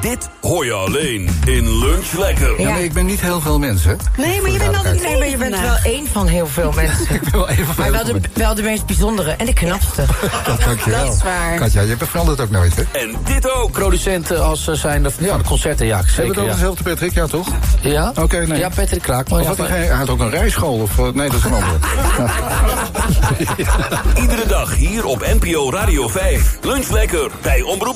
Dit hoor je alleen in Lunch Lekker. Ja, nee, ik ben niet heel veel mensen. Nee, maar je bent altijd Nee, maar je bent wel één van heel veel mensen. Ik ben wel even van Maar wel de meest bijzondere en de knapste. Dankjewel. Dat is waar. Katja, je verandert ook nooit, hè? En dit ook. Producenten als zijn van de concerten, ja, zeker. Hebben we het over dezelfde Patrick? Ja, toch? Ja? Oké, nee. Ja, Patrick Kraakman. Of hij had ook een rijschool, of nee, dat is een andere. Iedere dag hier op NPO Radio 5. Lunch Lekker bij Omroep